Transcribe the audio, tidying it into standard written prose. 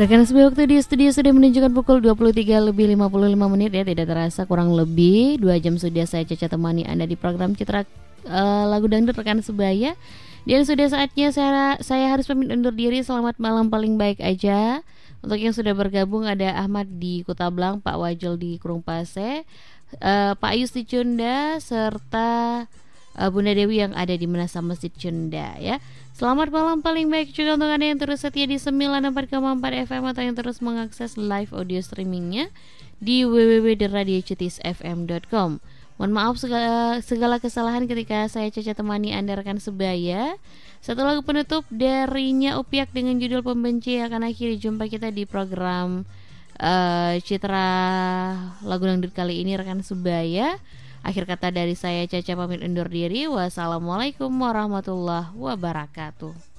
Rekan sebuah waktu di studio sudah menunjukkan pukul 23 lebih 55 menit ya. Tidak terasa kurang lebih 2 jam sudah saya Caca temani Anda di program Citra Lagu Dangdut rekan sebaya. Dan sudah saatnya saya harus pamit undur diri. Selamat malam paling baik aja. Untuk yang sudah bergabung ada Ahmad di Kota Blang, Pak Wajol di Kurung Pase, Pak Ayus di Cunda, serta Bunda Dewi yang ada di Menasa Masjid Cunda ya. Selamat malam paling baik juga untuk Anda yang terus setia di 94,4 FM atau yang terus mengakses live audio streamingnya di www.radiocutisfm.com. Mohon maaf segala kesalahan ketika saya Caca temani Anda rekan sebaya. Satu lagu penutup darinya Upiak dengan judul Pembenci akan akhiri jumpa kita di program Citra Lagu Dangdut kali ini rekan sebaya. Akhir kata dari saya Caca pamit undur diri. Wassalamualaikum warahmatullahi wabarakatuh.